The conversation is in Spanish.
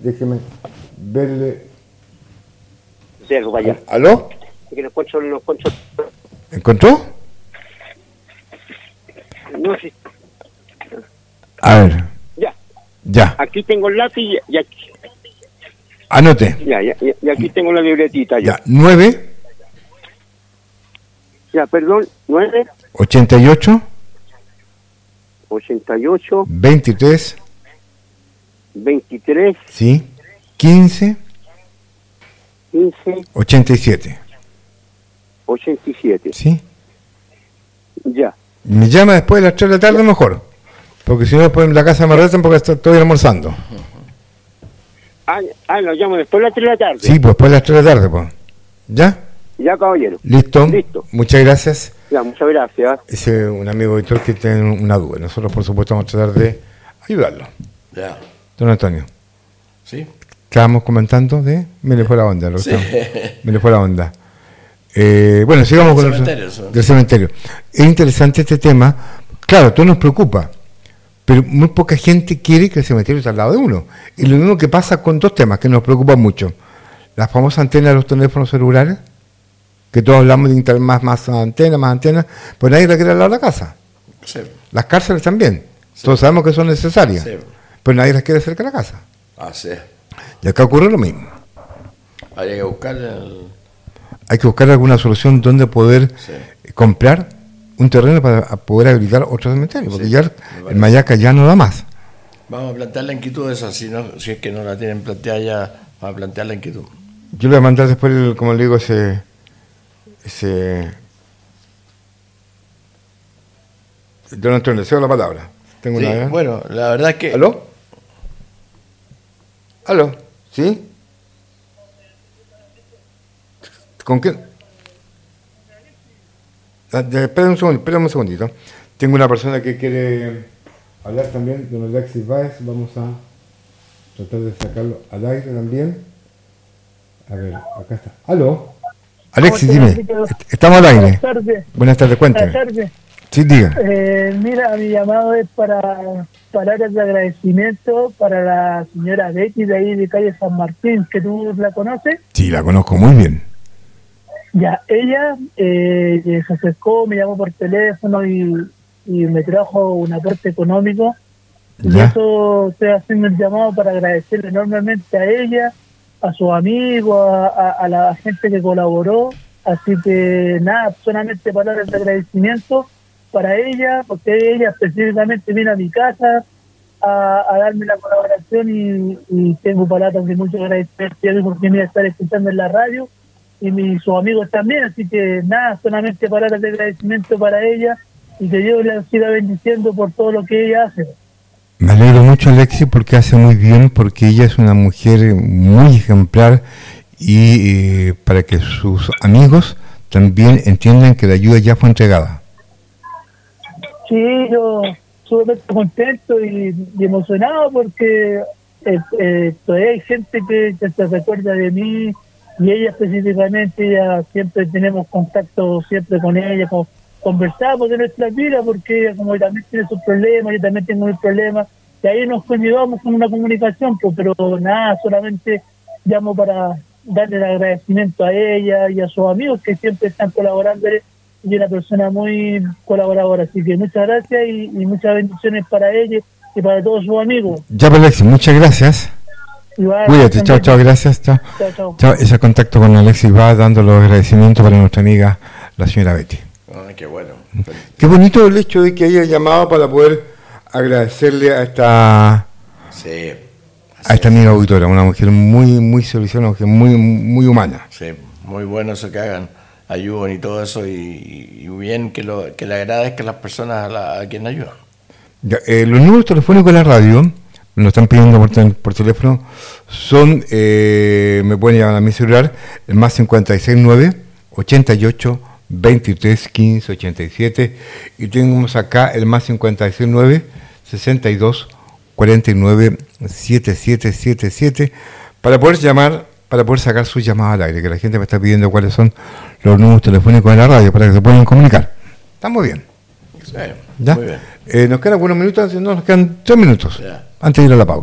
Déjeme verle. Sí, algo para allá. ¿Aló? Que no encuentro. ¿Encontró? No, sí. A ver. Ya. Aquí tengo el lápiz y aquí. Anote. Y aquí tengo la libretita. Ya. 9. Ya, perdón. 9. 88. 88. 23. 23. Sí. 15. 15. 87. 87. ¿Sí? Ya. Me llama después de las 3 de la tarde mejor. Porque si no, después en la casa me retan porque estoy almorzando. Lo llamo después de las 3 de la tarde. Sí, pues después de las 3 de la tarde, pues. ¿Ya? Ya, caballero. ¿Listo? Muchas gracias. Ya, muchas gracias. Ese es un amigo Víctor que tiene una duda. Nosotros, por supuesto, vamos a tratar de ayudarlo. Ya. Don Antonio. Sí. Estábamos comentando de... Me le fue la onda. Sí. Me le fue la onda. Bueno, sigamos con del cementerio. Es interesante este tema. Claro, todo nos preocupa, pero muy poca gente quiere que el cementerio esté al lado de uno. Y lo mismo que pasa con dos temas que nos preocupan mucho. Las famosas antenas de los teléfonos celulares, que todos hablamos de internet, más antenas, pero nadie la quiere al lado de la casa. Sí. Las cárceles también. Sí. Todos sabemos que son necesarias, sí, pero nadie las quiere cerca de la casa. Sí. Y acá ocurre lo mismo. Hay que buscar alguna solución donde poder comprar un terreno para poder habilitar otro cementerio, porque ya el Mayaca ya no da más. Vamos a plantear la inquietud esa, si es que no la tienen planteada ya, vamos a plantear la inquietud. Yo le voy a mandar después, como le digo, ese Don Antonio, le cedo la palabra. Tengo una... Bueno, la verdad es que... ¿Aló? ¿Sí? ¿Con quién? Espérame un segundito. Tengo una persona que quiere hablar también, don Alexis Báez. Vamos a tratar de sacarlo al aire también. A ver, acá está. ¿Aló? Alexis, dime. Estamos al aire. Buenas tardes, cuénteme. Buenas tardes. Sí, diga. Mira, mi llamado es para palabras de agradecimiento para la señora Betty de ahí de calle San Martín, que tú la conoces. Sí, la conozco muy bien. Ya, ella se acercó, me llamó por teléfono y me trajo un aporte económico. Y eso estoy haciendo el llamado para agradecerle enormemente a ella, a sus amigos, a la gente que colaboró. Así que nada, solamente palabras de agradecimiento para ella, porque ella específicamente vino a mi casa a darme la colaboración y tengo palabras de mucho agradecimiento porque me iba a estar escuchando en la radio y sus amigos también, así que nada, solamente palabras de agradecimiento para ella y que Dios la siga bendiciendo por todo lo que ella hace. Me alegro mucho, Alexis, porque hace muy bien, porque ella es una mujer muy ejemplar y para que sus amigos también entiendan que la ayuda ya fue entregada. Sí, yo súper contento y emocionado porque todavía hay gente que se recuerda de mí y ella específicamente, ella siempre tenemos contacto siempre con ella, conversamos de nuestra vida porque ella como también tiene sus problemas, yo también tengo mis problemas y ahí nos conllevamos con una comunicación, pero nada, solamente llamo para darle el agradecimiento a ella y a sus amigos que siempre están colaborando y una persona muy colaboradora, así que muchas gracias y muchas bendiciones para ella y para todos sus amigos. Ya, Alexis, muchas gracias. Igual, cuídate, chao, gracias. Chao. Ese contacto con Alexis va dando los agradecimientos para nuestra amiga, la señora Betty. Qué bueno. Qué bonito el hecho de que haya llamado para poder agradecerle a esta amiga auditora, una mujer muy solucionada, una mujer muy humana. Sí, muy bueno eso que hagan, ayudan y todo eso, y bien que le agradezcan las personas a quien ayudan. Ya, los números telefónicos de la radio, nos están pidiendo por teléfono, son, me pueden llamar a mi celular, el más 569 88 23 15 87, y tenemos acá el más 569 62 49 7777 para poder llamar, para poder sacar sus llamadas al aire, que la gente me está pidiendo cuáles son los números telefónicos de la radio para que se puedan comunicar. Está muy bien. Sí, ¿ya? Muy bien. Nos quedan algunos minutos, no, nos quedan 3 minutos antes de ir a la pausa.